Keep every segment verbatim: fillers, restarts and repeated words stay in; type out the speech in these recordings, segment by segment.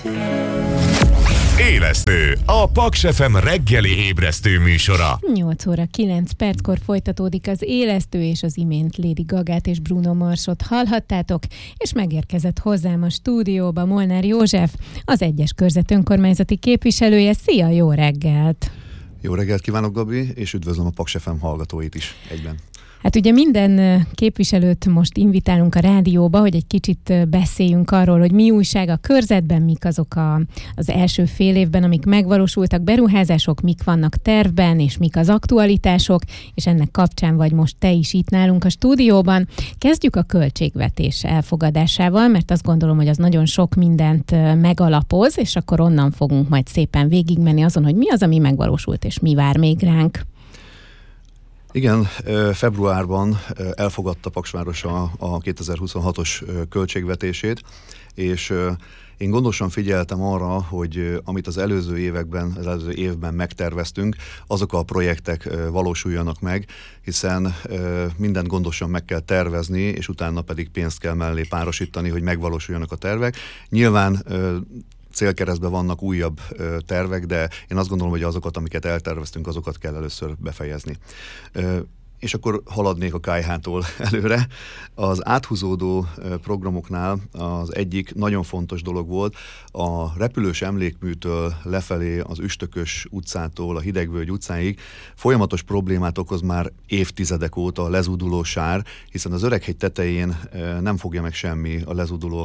Élesztő, a Paks ef em reggeli ébresztő műsora. nyolc óra kilenc perckor folytatódik az Élesztő, és az imént Lady Gagát és Bruno Marsot hallhattátok, és megérkezett hozzám a stúdióba Molnár József, az egyes körzet önkormányzati képviselője. Szia, jó reggelt! Jó reggelt kívánok, Gabi, és üdvözlöm a Paks ef em hallgatóit is egyben. Hát ugye minden képviselőt most invitálunk a rádióba, hogy egy kicsit beszéljünk arról, hogy mi újság a körzetben, mik azok a, az első fél évben, amik megvalósultak, beruházások, mik vannak tervben, és mik az aktualitások, és ennek kapcsán vagy most te is itt nálunk a stúdióban. Kezdjük a költségvetés elfogadásával, mert azt gondolom, hogy az nagyon sok mindent megalapoz, és akkor onnan fogunk majd szépen végigmenni azon, hogy mi az, ami megvalósult, és mi vár még ránk. Igen, februárban elfogadta Paksváros a, a kétezer-huszonhatos költségvetését, és én gondosan figyeltem arra, hogy amit az előző években, az előző évben megterveztünk, azok a projektek valósuljanak meg, hiszen mindent gondosan meg kell tervezni, és utána pedig pénzt kell mellé párosítani, hogy megvalósuljanak a tervek. Nyilván célkeresztben vannak újabb ö, tervek, de én azt gondolom, hogy azokat, amiket elterveztünk, azokat kell először befejezni. Ö, és akkor haladnék a kályhától előre. Az áthúzódó programoknál az egyik nagyon fontos dolog volt, a repülős emlékműtől lefelé az Üstökös utcától a Hidegvölgy utcáig folyamatos problémát okoz már évtizedek óta a lezúduló sár, hiszen az Öreghegy tetején nem fogja meg semmi a lezúduló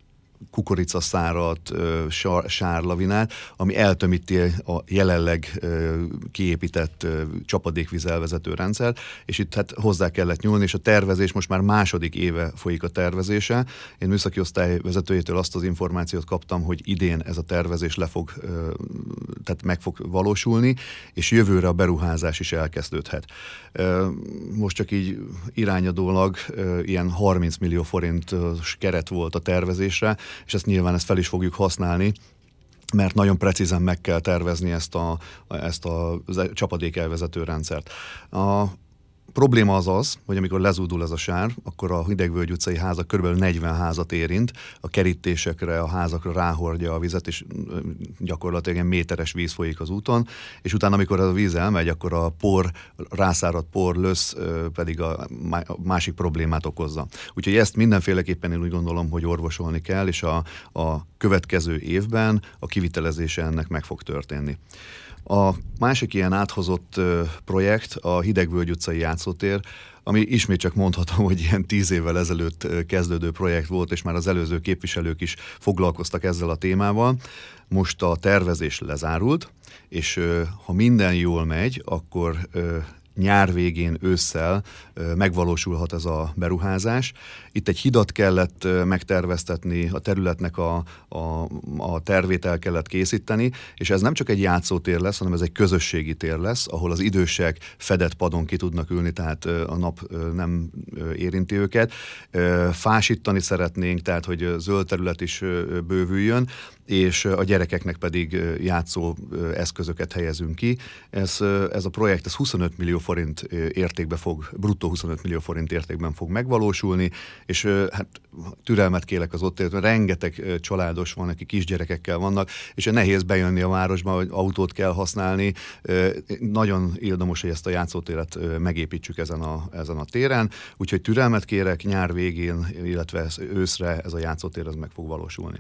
kukoricaszárat, sár, sárlavinát, ami eltömíti a jelenleg kiépített csapadékvízelvezető rendszer, és itt hát hozzá kellett nyúlni, és a tervezés most már második éve folyik a tervezése. Én műszaki osztály vezetőjétől azt az információt kaptam, hogy idén ez a tervezés le fog, tehát meg fog valósulni, és jövőre a beruházás is elkezdődhet. Most csak így irányadólag ilyen harminc millió forintos keret volt a tervezésre, és ezt nyilván ezt fel is fogjuk használni, mert nagyon precízen meg kell tervezni ezt a, ezt a csapadékelvezető rendszert. A probléma az az, hogy amikor lezúdul ez a sár, akkor a Hidegvölgy utcai házak körülbelül negyven házat érint, a kerítésekre, a házakra ráhordja a vizet, és gyakorlatilag egy méteres víz folyik az úton, és utána, amikor a víz elmegy, akkor a por, rászáradt por, lösz pedig a másik problémát okozza. Úgyhogy ezt mindenféleképpen én úgy gondolom, hogy orvosolni kell, és a, a következő évben a kivitelezése ennek meg fog történni. A másik ilyen áthozott projekt a Hidegvölgy utcai játszótér, ami ismét csak mondhatom, hogy ilyen tíz évvel ezelőtt kezdődő projekt volt, és már az előző képviselők is foglalkoztak ezzel a témával. Most a tervezés lezárult, és ha minden jól megy, akkor nyár végén, ősszel megvalósulhat ez a beruházás. Itt egy hidat kellett megterveztetni, a területnek a, a, a tervét el kellett készíteni, és ez nem csak egy játszótér lesz, hanem ez egy közösségi tér lesz, ahol az idősek fedett padon ki tudnak ülni, tehát a nap nem érinti őket. Fásítani szeretnénk, tehát hogy zöld terület is bővüljön, és a gyerekeknek pedig játszó eszközöket helyezünk ki. Ez, ez a projekt ez huszonöt millió forint értékben fog, bruttó huszonöt millió forint értékben fog megvalósulni, és hát türelmet kérek az ott élő, rengeteg családos van, akik kisgyerekekkel vannak, és nehéz bejönni a városba, hogy autót kell használni. Nagyon érdemos, hogy ezt a játszótéret megépítsük ezen a, ezen a téren, úgyhogy türelmet kérek, nyár végén, illetve őszre ez a játszótér ez meg fog valósulni.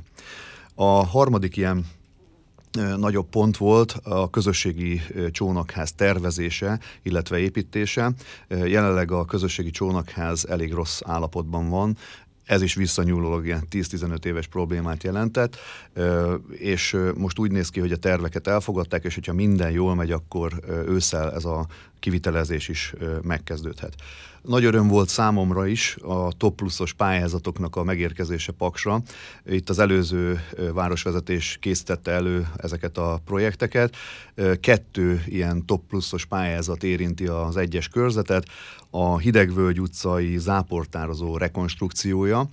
A harmadik ilyen nagyobb pont volt a közösségi csónakház tervezése, illetve építése. Jelenleg a közösségi csónakház elég rossz állapotban van. Ez is visszanyúlólag ilyen tíz-tizenöt éves problémát jelentett, és most úgy néz ki, hogy a terveket elfogadták, és hogyha minden jól megy, akkor ősszel ez a kivitelezés is megkezdődhet. Nagy öröm volt számomra is a top pluszos pályázatoknak a megérkezése Paksra. Itt az előző városvezetés készítette elő ezeket a projekteket. Kettő ilyen top pluszos pályázat érinti az egyes körzetet. A Hidegvölgy utcai záportározó rekonstrukciója.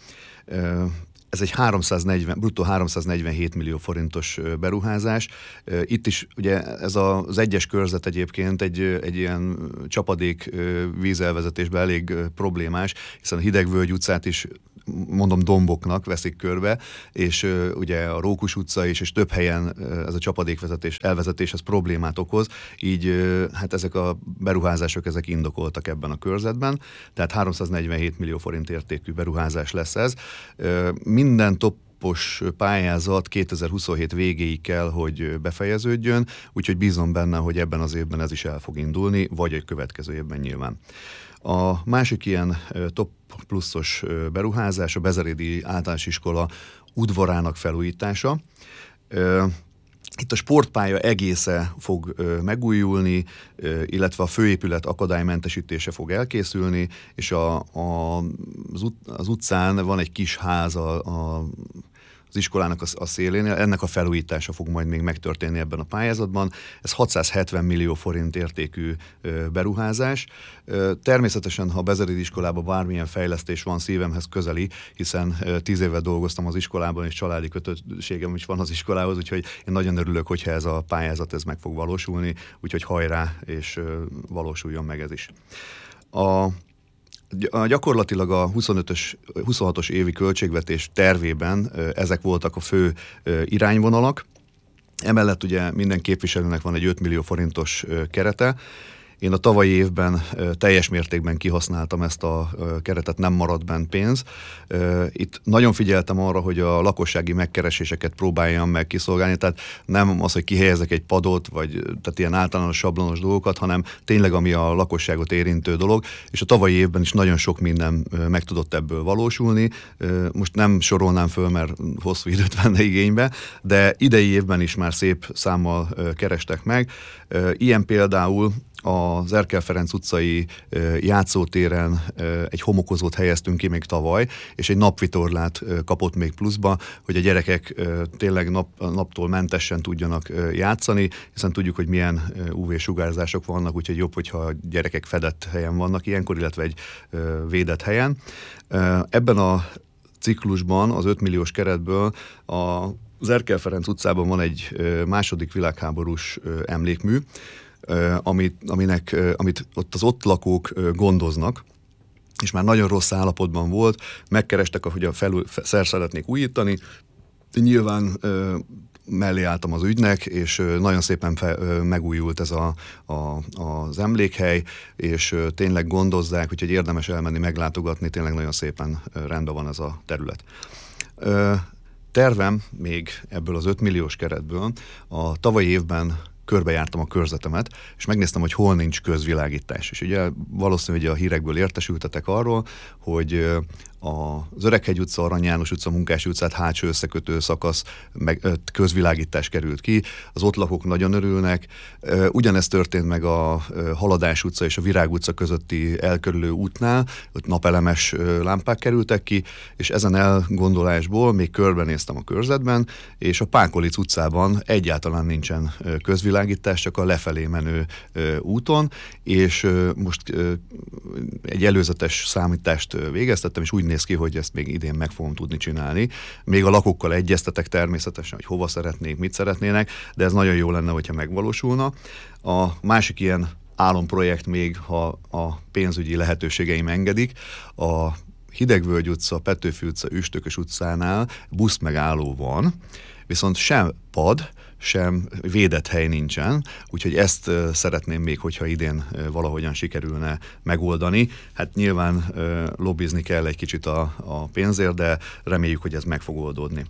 Ez egy háromszáznegyven, bruttó háromszáznegyvenhét millió forintos beruházás. Itt is ugye ez az egyes körzet egyébként egy, egy ilyen csapadék vízelvezetésben elég problémás, hiszen a Hidegvölgy utcát is mondom domboknak veszik körbe, és ugye a Rókus utca is, és több helyen ez a csapadékvezetés, elvezetés, ez problémát okoz, így hát ezek a beruházások, ezek indokoltak ebben a körzetben, tehát háromszáznegyvenhét millió forint értékű beruházás lesz ez. Minden top pályázat kétezer-huszonhét végéig kell, hogy befejeződjön, úgyhogy bízom benne, hogy ebben az évben ez is el fog indulni, vagy egy következő évben nyilván. A másik ilyen top pluszos beruházás a Bezerédi Általános Iskola udvarának felújítása. Itt a sportpálya egésze fog ö, megújulni, ö, illetve a főépület akadálymentesítése fog elkészülni, és a, a, az, ut, az utcán van egy kis ház a, a, az iskolának a, a szélénél, ennek a felújítása fog majd még megtörténni ebben a pályázatban. Ez hatszázhetven millió forint értékű ö, beruházás. Ö, természetesen, ha a Bezerédi iskolában bármilyen fejlesztés van, szívemhez közeli, hiszen ö, tíz éve dolgoztam az iskolában, és családi kötöttségem is van az iskolához, úgyhogy én nagyon örülök, hogyha ez a pályázat ez meg fog valósulni, úgyhogy hajrá, és ö, valósuljon meg ez is. A Gyakorlatilag a huszonötös, huszonhatos évi költségvetés tervében ezek voltak a fő irányvonalak. Emellett ugye minden képviselőnek van egy öt millió forintos kerete. Én a tavalyi évben teljes mértékben kihasználtam ezt a keretet, nem maradt bent pénz. Itt nagyon figyeltem arra, hogy a lakossági megkereséseket próbáljam meg kiszolgálni, tehát nem az, hogy kihelyezek egy padot, vagy tehát ilyen általános sablonos dolgokat, hanem tényleg ami a lakosságot érintő dolog, és a tavalyi évben is nagyon sok minden meg tudott ebből valósulni. Most nem sorolnám föl, mert hosszú időt venne igénybe, de idei évben is már szép számmal kerestek meg. Ilyen például az Erkel Ferenc utcai játszótéren egy homokozót helyeztünk ki még tavaly, és egy napvitorlát kapott még pluszba, hogy a gyerekek tényleg nap, naptól mentesen tudjanak játszani, hiszen tudjuk, hogy milyen ú vé-sugárzások vannak, úgyhogy jobb, hogyha a gyerekek fedett helyen vannak ilyenkor, illetve egy védett helyen. Ebben a ciklusban, az öt milliós keretből az Erkel Ferenc utcában van egy második világháborús emlékmű, Amit, aminek, amit ott az ott lakók gondoznak, és már nagyon rossz állapotban volt, megkerestek, hogy a felül, szer szeretnék újítani, nyilván mellé álltam az ügynek, és nagyon szépen fe, megújult ez a, a, az emlékhely, és tényleg gondozzák, úgyhogy érdemes elmenni, meglátogatni, tényleg nagyon szépen rendben van ez a terület. Tervem még ebből az öt milliós keretből a tavalyi évben körbejártam a körzetemet, és megnéztem, hogy hol nincs közvilágítás. És ugye valószínűleg a hírekből értesültetek arról, hogy az Öreghegy utca, Arany János utca, Munkási utcát hátsó összekötő szakasz meg, közvilágítás került ki, az ott lakók nagyon örülnek. Ugyanezt történt meg a Haladás utca és a Virág utca közötti elkerülő útnál, ott napelemes lámpák kerültek ki, és ezen elgondolásból még körbenéztem a körzetben, és a Pákolic utcában egyáltalán nincsen közvilágítás, csak a lefelé menő úton, és most egy előzetes számítást végeztettem, és úgy néz ki, hogy ezt még idén meg fogom tudni csinálni. Még a lakókkal egyeztetek természetesen, hogy hova szeretnék, mit szeretnének, de ez nagyon jó lenne, hogyha megvalósulna. A másik ilyen álomprojekt még, ha a pénzügyi lehetőségeim engedik, a Hidegvölgy utca, Petőfi utca, Üstökös utcánál buszmegálló van, viszont sem pad, sem védett hely nincsen, úgyhogy ezt uh, szeretném még, hogyha idén uh, valahogyan sikerülne megoldani. Hát nyilván uh, lobbizni kell egy kicsit a, a pénzért, de reméljük, hogy ez meg fog oldódni.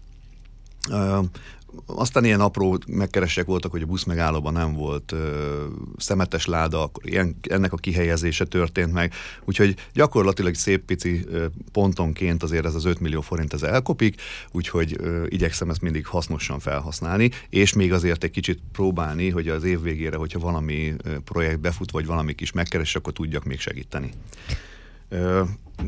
Uh, Aztán ilyen apró megkeresések voltak, hogy a buszmegállóban nem volt ö, szemetes láda, akkor ilyen, ennek a kihelyezése történt meg. Úgyhogy gyakorlatilag szép pici ö, pontonként azért ez az öt millió forint ez elkopik, úgyhogy ö, igyekszem ezt mindig hasznosan felhasználni, és még azért egy kicsit próbálni, hogy az év végére, hogyha valami ö, projekt befut, vagy valami kis megkeres, akkor tudjak még segíteni. Ö,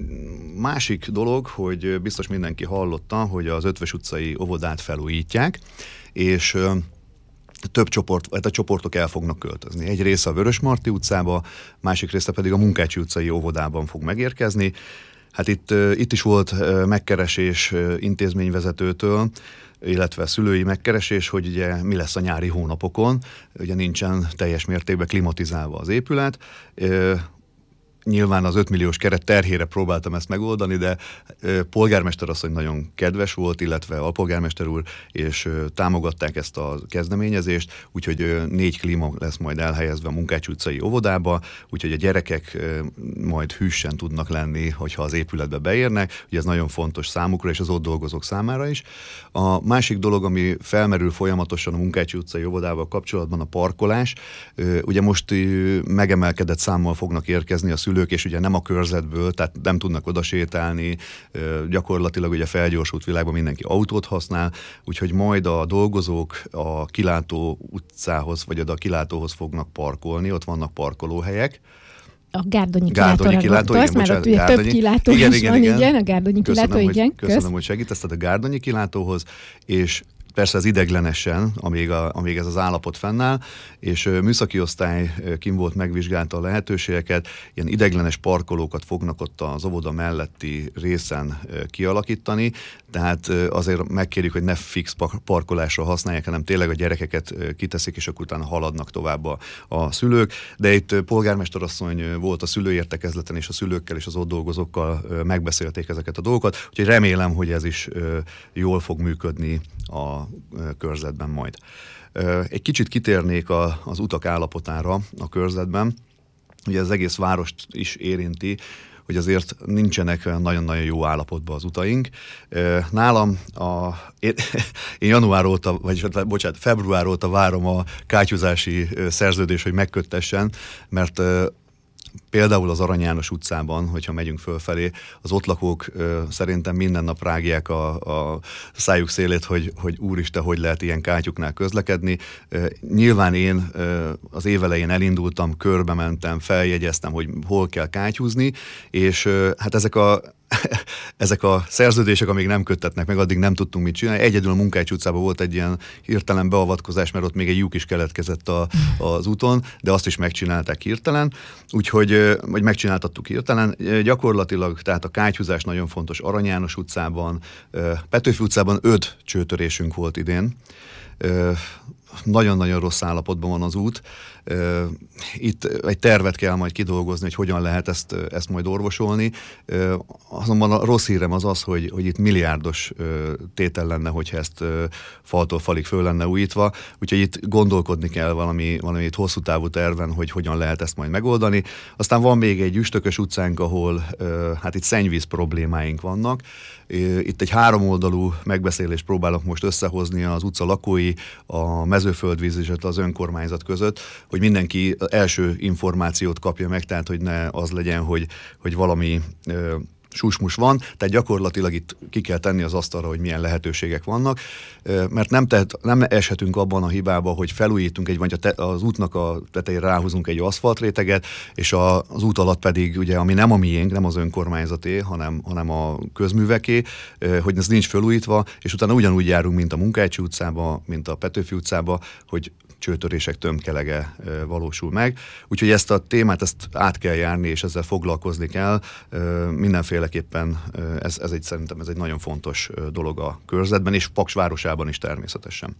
Másik dolog, hogy biztos mindenki hallotta, hogy az Ötvös utcai óvodát felújítják, és több csoport, hát a csoportok el fognak költözni. Egy része a Vörösmarty utcába, másik része pedig a Munkácsi utcai óvodában fog megérkezni. Hát itt, itt is volt megkeresés intézményvezetőtől, illetve szülői megkeresés, hogy ugye mi lesz a nyári hónapokon, ugye nincsen teljes mértékben klimatizálva az épület. Nyilván az öt milliós keret terhére próbáltam ezt megoldani, de polgármester asszony nagyon kedves volt, illetve a polgármester úr, és támogatták ezt a kezdeményezést, úgyhogy négy klíma lesz majd elhelyezve a Munkács utcai óvodába, úgyhogy a gyerekek majd hűsen tudnak lenni, hogyha az épületbe beérnek, ugye ez nagyon fontos számukra és az ott dolgozók számára is. A másik dolog, ami felmerül folyamatosan a Munkács utcai óvodával kapcsolatban, a parkolás. Ugye most megemelkedett számmal fognak érkezni a szülők, és ugye nem a körzetből, tehát nem tudnak oda sétálni, gyakorlatilag ugye felgyorsult világban mindenki autót használ, úgyhogy majd a dolgozók a kilátó utcához, vagy oda a kilátóhoz fognak parkolni, ott vannak parkolóhelyek. A Gárdonyi, Gárdonyi kilátó, igen, mert ott ugye Gárdonyi. Több kilátó igen, is igen, van, igen, igen, a Gárdonyi kilátó, köszönöm, igen. Hogy, köszönöm, hogy segítesz, tehát a Gárdonyi kilátóhoz, és persze az ideglenesen, amíg, a, amíg ez az állapot fennáll, és műszaki osztály kim volt, megvizsgálta a lehetőségeket, ilyen ideglenes parkolókat fognak ott az óvoda melletti részen kialakítani, tehát azért megkérjük, hogy ne fix parkolásra használják, hanem tényleg a gyerekeket kiteszik, és akkor utána haladnak tovább a, a szülők, de itt polgármesterasszony volt a szülőértekezleten, és a szülőkkel és az ott dolgozókkal megbeszélték ezeket a dolgokat, úgyhogy remélem, hogy ez is jól fog működni a körzetben majd. Egy kicsit kitérnék a, az utak állapotára a körzetben. Ugye az egész várost is érinti, hogy azért nincsenek nagyon-nagyon jó állapotban az utaink. Nálam a, én, én január óta, vagyis bocsánat, február óta várom a kátyúzási szerződést, hogy megköttessen, mert például az Arany János utcában, hogyha megyünk fölfelé, az ott lakók ö, szerintem minden nap rágják a, a szájuk szélét, hogy, hogy úristen, hogy lehet ilyen kátyuknál közlekedni. Ö, nyilván én ö, az évelején elindultam, körbe mentem, feljegyeztem, hogy hol kell kátyúzni, és ö, hát ezek a ezek a szerződések, amíg nem köttetnek meg, addig nem tudtunk mit csinálni. Egyedül a Munkács utcában volt egy ilyen hirtelen beavatkozás, mert ott még egy lyuk is keletkezett a, az úton, de azt is megcsinálták hirtelen, úgyhogy vagy megcsináltattuk hirtelen. Gyakorlatilag, tehát a kátyúzás nagyon fontos Arany János utcában, Petőfi utcában öt csőtörésünk volt idén. Nagyon-nagyon rossz állapotban van az út. Itt egy tervet kell majd kidolgozni, hogy hogyan lehet ezt, ezt majd orvosolni. Azonban a rossz hírem az az, hogy, hogy itt milliárdos tétel lenne, hogyha ezt faltól falig föl lenne újítva. Úgyhogy itt gondolkodni kell valami, valami itt hosszú távú terven, hogy hogyan lehet ezt majd megoldani. Aztán van még egy üstökös utcánk, ahol hát itt szennyvíz problémáink vannak. Itt egy háromoldalú megbeszélést próbálok most összehozni az utca lakói, a Mezőföldvíz és az önkormányzat között, hogy mindenki első információt kapja meg, tehát hogy ne az legyen, hogy, hogy valami ö, susmus van, tehát gyakorlatilag itt ki kell tenni az asztalra, hogy milyen lehetőségek vannak, ö, mert nem, tehet, nem eshetünk abban a hibába, hogy felújítunk egy, vagy a te, az útnak a tetejére ráhúzunk egy aszfaltréteget, és a, az út alatt pedig, ugye, ami nem a miénk, nem az önkormányzaté, hanem, hanem a közműveké, ö, hogy ez nincs felújítva, és utána ugyanúgy járunk, mint a Munkácsi utcába, mint a Petőfi utcába, hogy csőtörések tömkelege valósul meg. Úgyhogy ezt a témát ezt át kell járni, és ezzel foglalkozni kell. Mindenféleképpen ez, ez egy, szerintem ez egy nagyon fontos dolog a körzetben, és Paks városában is természetesen.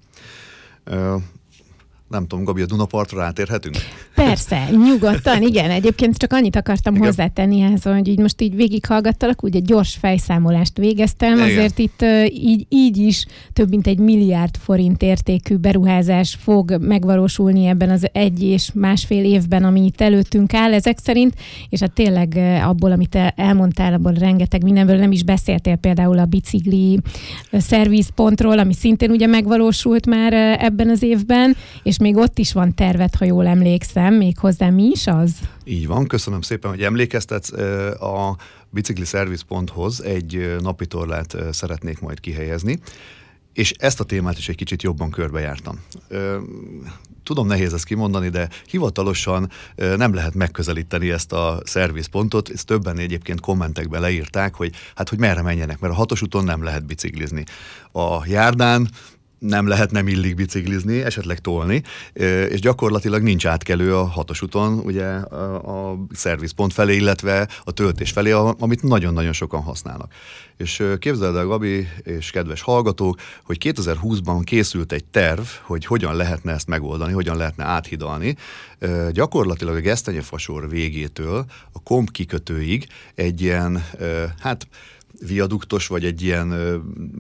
Nem tudom, Gabi, a Dunapartra rátérhetünk? Persze, nyugodtan, igen. Egyébként csak annyit akartam igen. hozzátenni ehhez, hogy így most így végighallgattalak, úgy egy gyors fejszámolást végeztem, igen. azért itt így, így is több mint egy milliárd forint értékű beruházás fog megvalósulni ebben az egy és másfél évben, ami itt előttünk áll ezek szerint, és hát tényleg abból, amit elmondtál, abból rengeteg mindenből nem is beszéltél, például a bicikli szervizpontról, ami szintén ugye megvalósult már ebben az évben, és még ott is van tervet, ha jól emlékszem, még hozzá mi is az? Így van, köszönöm szépen, hogy emlékeztetsz. A bicikli szervizponthoz egy napitorlát szeretnék majd kihelyezni, és ezt a témát is egy kicsit jobban körbejártam. Tudom, nehéz ezt kimondani, de hivatalosan nem lehet megközelíteni ezt a szervizpontot, ezt többen egyébként kommentekben leírták, hogy hát hogy merre menjenek, mert a hatos úton nem lehet biciklizni. A járdán nem lehet, nem illik biciklizni, esetleg tolni, és gyakorlatilag nincs átkelő a hatos úton, ugye a, a szervizpont felé, illetve a töltés felé, amit nagyon-nagyon sokan használnak. És képzeld el, Gabi és kedves hallgatók, hogy kétezer-húszban készült egy terv, hogy hogyan lehetne ezt megoldani, hogyan lehetne áthidalni. Gyakorlatilag a Gesztenyefasor végétől a Komp kikötőig egy ilyen, hát viaduktos, vagy egy ilyen ö,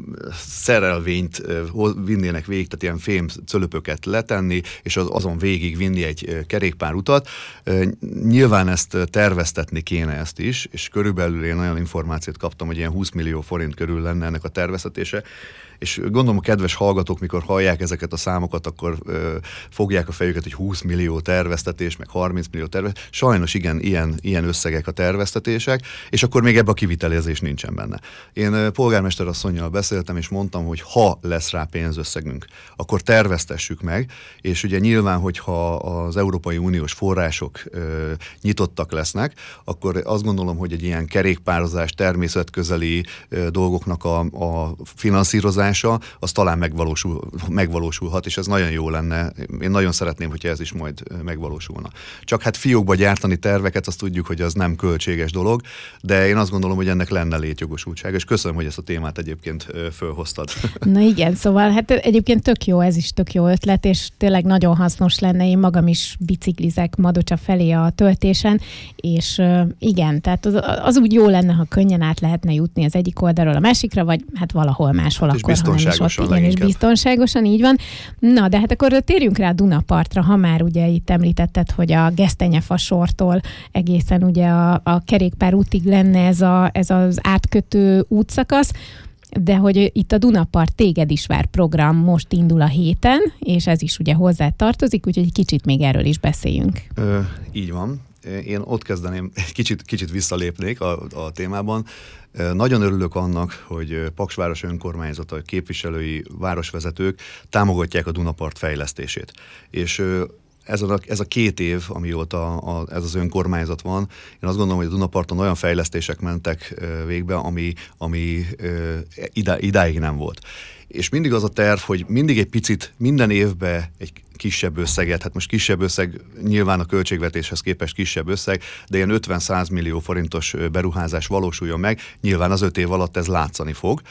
szerelvényt ö, vinnének végig, tehát ilyen fém cölöpöket letenni, és az, azon végig vinni egy ö, kerékpárutat. Ö, nyilván ezt terveztetni kéne ezt is, és körülbelül én olyan információt kaptam, hogy ilyen húsz millió forint körül lenne ennek a terveztetése, és gondolom a kedves hallgatók, mikor hallják ezeket a számokat, akkor ö, fogják a fejüket, hogy húsz millió terveztetés, meg harminc millió terveztetés. Sajnos igen, ilyen, ilyen összegek a terveztetések, és akkor még ebbe a kivitelezés nincsen benne. Én ö, polgármester asszonnyal beszéltem, és mondtam, hogy ha lesz rá pénzösszegünk, akkor terveztessük meg, és ugye nyilván, hogyha az Európai Uniós források ö, nyitottak lesznek, akkor azt gondolom, hogy egy ilyen kerékpározás, természetközeli ö, dolgoknak a, a finanszírozása, az talán megvalósul, megvalósulhat, és ez nagyon jó lenne. Én nagyon szeretném, hogyha ez is majd megvalósulna. Csak hát fiókba gyártani terveket, azt tudjuk, hogy az nem költséges dolog, de én azt gondolom, hogy ennek lenne létjogosultság, és köszönöm, hogy ezt a témát egyébként fölhoztad. Na igen, szóval hát egyébként tök jó, ez is tök jó ötlet, és tényleg nagyon hasznos lenne. Én magam is biciklizek Madocsa felé a töltésen, és igen, tehát az, az úgy jó lenne, ha könnyen át lehetne jutni az egyik oldalról a másikra, vagy hát valahol máshol hát akkor, biztonságosan ott, igen, és biztonságosan, így van. Na, de hát akkor térjünk rá a Dunapartra, ha már ugye itt említetted, hogy a Gesztenyefasortól egészen ugye a, a kerékpár útig lenne ez, a, ez az átkötő útszakasz, de hogy itt a Dunapart téged is vár program most indul a héten, és ez is ugye hozzá tartozik, úgyhogy egy kicsit még erről is beszéljünk. Ö, így van. Én ott kezdeném, kicsit, kicsit visszalépnék a, a témában. Nagyon örülök annak, hogy Paksváros önkormányzata, képviselői, városvezetők támogatják a Dunapart fejlesztését. És ez a, ez a két év, amióta a, ez az önkormányzat van, én azt gondolom, hogy a Dunaparton olyan fejlesztések mentek végbe, ami, ami idá, idáig nem volt. És mindig az a terv, hogy mindig egy picit, minden évben egy kisebb összeget, hát most kisebb összeg, nyilván a költségvetéshez képest kisebb összeg, de ilyen ötven-száz millió forintos beruházás valósuljon meg, nyilván az öt év alatt ez látszani fog,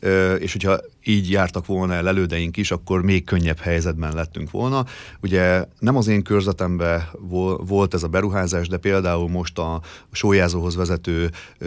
és hogyha így jártak volna el elődeink is, akkor még könnyebb helyzetben lettünk volna. Ugye nem az én körzetemben volt ez a beruházás, de például most a Sólyázóhoz vezető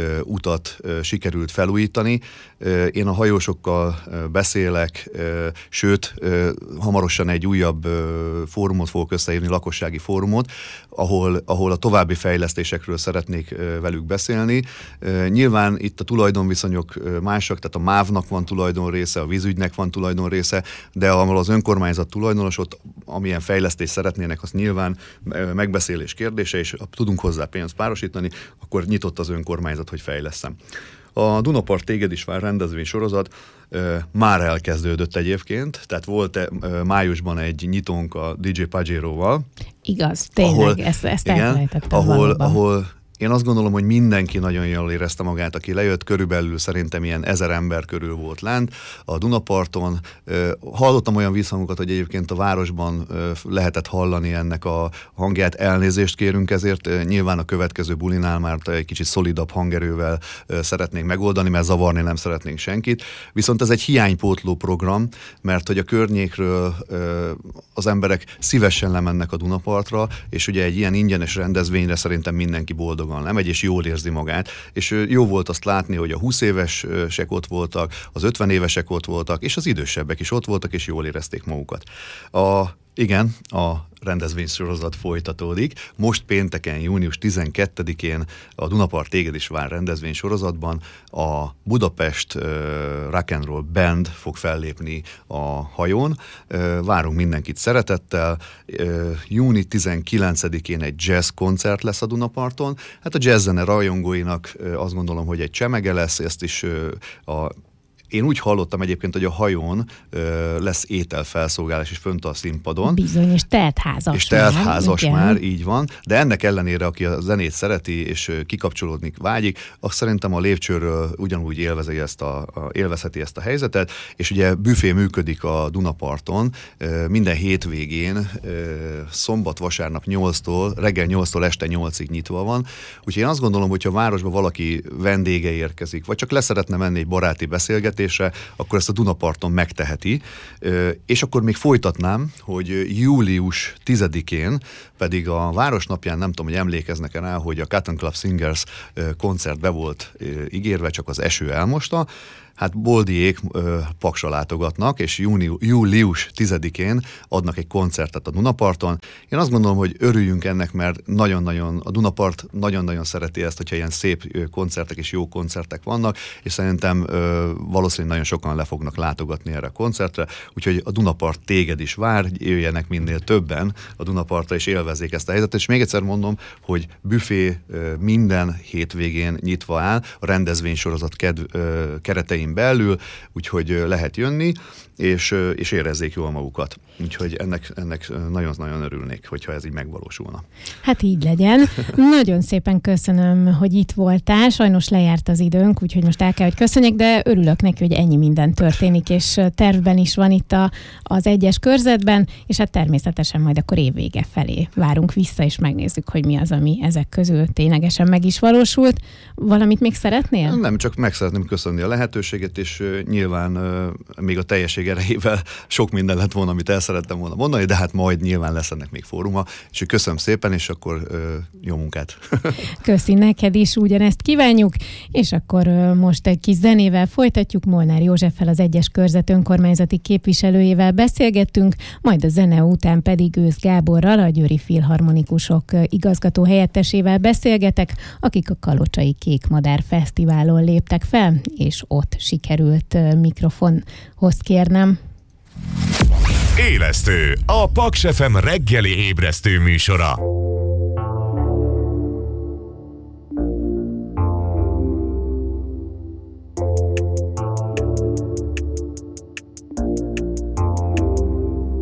utat sikerült felújítani. Én a hajósokkal beszélek, sőt, hamarosan egy újabb fórumot fogok összeírni, lakossági fórumot, ahol, ahol a további fejlesztésekről szeretnék velük beszélni. Nyilván itt a tulajdonviszonyok másak, tehát a MÁV-nak van tulajdonrésze, a vízügynek van tulajdonrésze, de ahol az önkormányzat tulajdonos, ott amilyen fejlesztést szeretnének, az nyilván megbeszélés kérdése, és ha tudunk hozzá pénzt párosítani, akkor nyitott az önkormányzat, hogy fejleszem. A Dunapart téged is vár rendezvény sorozat már elkezdődött egyébként, tehát volt májusban egy nyitónk a dé dzsé Pajero-val. Igaz, tényleg, ahol, ezt, ezt igen, elfelejtettem ahol, valóban. ahol én azt gondolom, hogy mindenki nagyon jól érezte magát, aki lejött, körülbelül szerintem ilyen ezer ember körül volt lent a Dunaparton. Hallottam olyan visszhangokat, hogy egyébként a városban lehetett hallani ennek a hangját, elnézést kérünk ezért. Nyilván a következő bulinál már egy kicsit szolidabb hangerővel szeretnénk megoldani, mert zavarni nem szeretnénk senkit. Viszont ez egy hiánypótló program, mert hogy a környékről az emberek szívesen lemennek a Dunapartra, és ugye egy ilyen ingyenes rendezvényre szerintem mindenki boldogan lemegy, és jól érzi magát. És jó volt azt látni, hogy a húsz évesek ott voltak, az ötven évesek ott voltak, és az idősebbek is ott voltak, és jól érezték magukat. A, igen, a rendezvénysorozat folytatódik. Most pénteken, június tizenkettedikén a Dunapart téged is vár rendezvénysorozatban a Budapest uh, Rock and Roll Band fog fellépni a hajón. Uh, várunk mindenkit szeretettel. Uh, június tizenkilencedikén egy jazz koncert lesz a Dunaparton. Hát a jazz zene rajongóinak uh, azt gondolom, hogy egy csemege lesz, ezt is uh, a én úgy hallottam egyébként, hogy a hajón lesz ételfelszolgálás is fönt a színpadon. Bizony, és teltházas. És teltházas már, már, így van. De ennek ellenére, aki a zenét szereti, és kikapcsolódni vágyik, azt szerintem a lépcsőről ugyanúgy élvezi ezt a, a, élvezheti ezt a helyzetet, és ugye büfé működik a Dunaparton minden hétvégén, szombat, vasárnap nyolctól, reggel nyolctól este nyolcig nyitva van. Úgyhogy én azt gondolom, hogy ha a városba valaki vendége érkezik, vagy csak leszeretne menni egy baráti beszélgetésre, akkor ezt a Dunaparton megteheti. És akkor még folytatnám, hogy július tizedikén pedig a Városnapján, nem tudom, hogy emlékeznek-e rá, hogy a Cotton Club Singers koncert be volt ígérve, csak az eső elmosta. Hát Boldiék ö, Paksra látogatnak, és júni, július tizedikén adnak egy koncertet a Dunaparton. Én azt gondolom, hogy örüljünk ennek, mert nagyon-nagyon, a Dunapart nagyon-nagyon szereti ezt, hogyha ilyen szép koncertek és jó koncertek vannak, és szerintem ö, valószínűleg nagyon sokan le fognak látogatni erre a koncertre, úgyhogy a Dunapart téged is vár, jöjjenek minél többen a Dunapartra, és élvezzék ezt a helyzetet. És még egyszer mondom, hogy büfé ö, minden hétvégén nyitva áll, a rendezvénysorozat kedv, ö, keretein belül, úgyhogy lehet jönni, és, és érezzék jól magukat. Úgyhogy ennek, ennek nagyon-nagyon örülnék, hogyha ez így megvalósulna. Hát így legyen. Nagyon szépen köszönöm, hogy itt voltál. Sajnos lejárt az időnk, úgyhogy most el kell, hogy köszönjek, de örülök neki, hogy ennyi minden történik, és tervben is van itt a, az egyes körzetben, és hát természetesen majd akkor évvége felé várunk vissza, és megnézzük, hogy mi az, ami ezek közül ténylegesen meg is valósult. Valamit még szeretnél? Nem, csak meg szeretném köszönni a lehetőséget, és uh, nyilván uh, még a teljesség erejével sok minden lett volna, amit el szerettem volna mondani, de hát majd nyilván lesz ennek még fóruma, és köszönöm szépen, és akkor uh, jó munkát! Köszi neked is, ugyanezt kívánjuk, és akkor uh, most egy kis zenével folytatjuk. Molnár Józseffel, az egyes körzet önkormányzati képviselőjével beszélgettünk, majd a zene után pedig Ősz Gáborral, a Győri Filharmonikusok igazgató helyettesével beszélgetek, akik a Kalocsai Kékmadár Fesztiválon léptek fel, és ott sikerült mikrofonhoz kérnem. Élesztő, a Paks ef em reggeli ébresztő műsora.